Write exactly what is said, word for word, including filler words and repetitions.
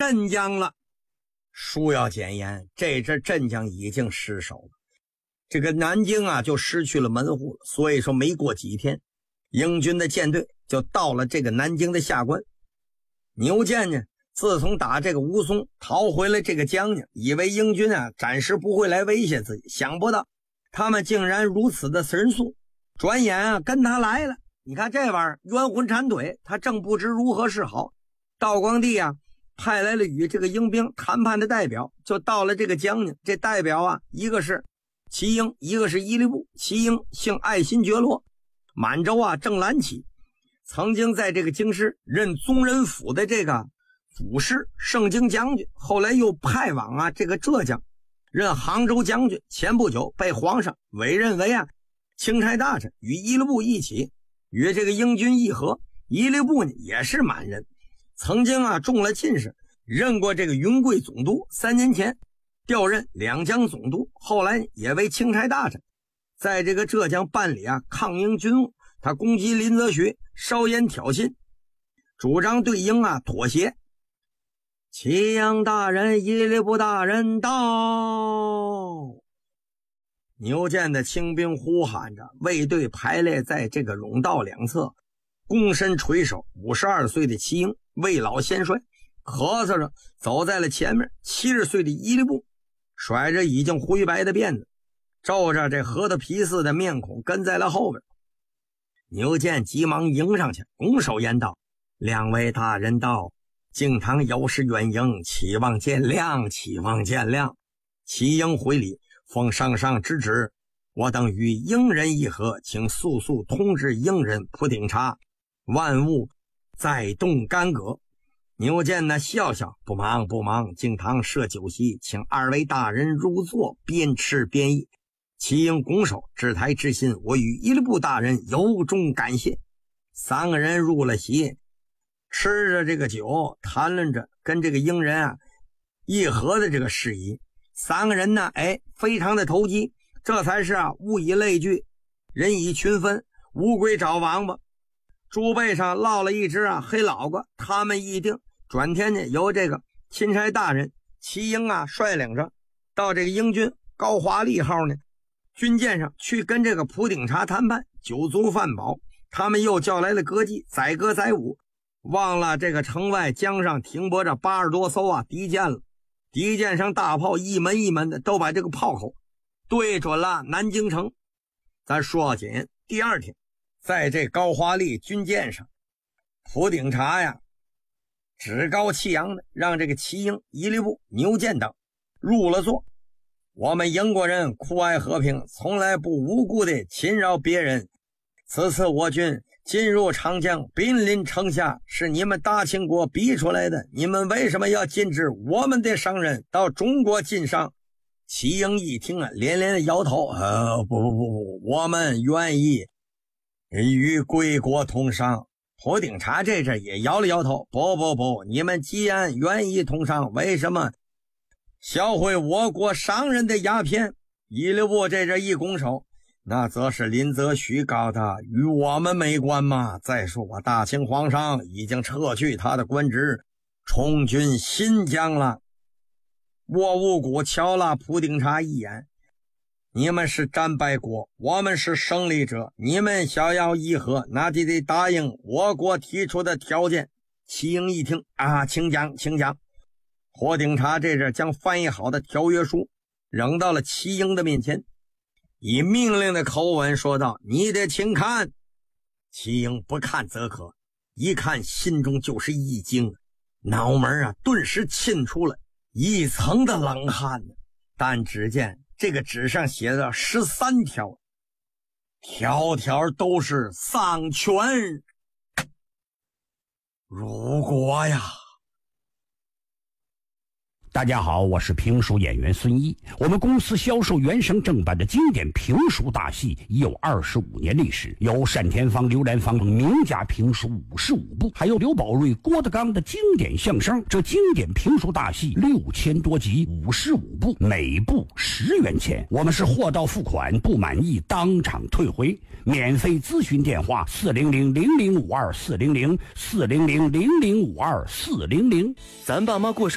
镇江了。书要简言，这阵镇江已经失守了，这个南京啊就失去了门户了。所以说没过几天，英军的舰队就到了这个南京的下关。牛建呢，自从打这个吴淞逃回了这个江呢，以为英军啊暂时不会来威胁自己，想不到他们竟然如此的神速，转眼啊跟他来了。你看这玩意儿冤魂缠腿，他正不知如何是好。道光帝啊派来了与这个英兵谈判的代表，就到了这个江宁。这代表啊，一个是齐英，一个是伊犁部。齐英姓爱新觉罗，满洲啊郑蓝旗，曾经在这个京师任宗人府的这个府事盛京将军，后来又派往啊这个浙江任杭州将军，前不久被皇上委任为啊钦差大臣，与伊犁部一起与这个英军议和。伊犁部呢也是满人，曾经啊中了进士，任过这个云贵总督，三年前调任两江总督，后来也为钦差大臣，在这个浙江办理啊抗英军务。他攻击林则徐，烧烟挑衅，主张对英啊妥协。祁阳大人，伊犁部大人到。牛建的清兵呼喊着，卫队排列在这个甬道两侧，躬身垂首。五十二岁的祁英未老先衰，咳嗽着走在了前面。七十岁的伊犁部甩着已经灰白的辫子，皱着这核桃皮似的面孔跟在了后边。牛建急忙迎上去，拱手言道：两位大人到，敬堂有失远迎，期望见谅，期望见谅。祁英回礼，奉上上之旨，我等与英人议和，请速速通知英人普鼎察，万物再动干戈。牛建呢笑笑：不忙不忙，敬堂设酒席，请二位大人入座，边吃边议。祁英拱手：至台之心，我与伊犁部大人由衷感谢。三个人入了席，吃着这个酒，谈论着跟这个英人啊议和的这个事宜。三个人呢哎非常的投机，这才是啊物以类聚，人以群分，乌龟找王八。猪背上落了一只啊黑老瓜，他们议定转天呢由这个钦差大人祁英啊率领着到这个英军高华丽号呢军舰上去跟这个普鼎察谈判，酒足饭饱，他们又叫来了歌妓，载歌载舞。忘了这个城外江上停泊着八十多艘啊敌舰了，敌舰上大炮一门一门的都把这个炮口对准了南京城。咱说紧第二天，在这高华丽军舰上，普鼎察呀趾高气扬的让这个祁英、伊犁部、牛建等入了座。我们英国人酷爱和平，从来不无故的侵扰别人。此次我军进入长江，濒临城下，是你们大清国逼出来的，你们为什么要禁止我们的商人到中国进商？祁英一听啊，连连的摇头：呃，不不不不，我们愿意与贵国通商。普鼎察这阵也摇了摇头：不不不，你们既然愿意通商，为什么销毁我国商人的鸦片？伊犁部这阵一拱手：那则是林则徐搞的，与我们没关嘛。再说我大清皇上已经撤去他的官职，充军新疆了。沃兀谷瞧了普鼎察一眼：你们是战败国，我们是胜利者，你们想要议和，那就得答应我国提出的条件。祁英一听啊，请讲请讲。普鼎察这阵将翻译好的条约书扔到了祁英的面前，以命令的口吻说道：你得请看。祁英不看则可，一看心中就是一惊，脑门啊顿时沁出了一层的冷汗。但只见这个纸上写着十三条，条条都是丧权辱国呀。 大家好，我是评书演员孙一。我们公司销售原声正版的经典评书大戏已有二十五年历史，有单田芳、刘兰芳名家评书五十五部，还有刘宝瑞、郭德纲的经典相声。这经典评书大戏六千多集，五十五部，每部十元钱。我们是货到付款，不满意当场退回。免费咨询电话：四零零零零五二四零零四零零零零五二四零零。 咱爸妈过生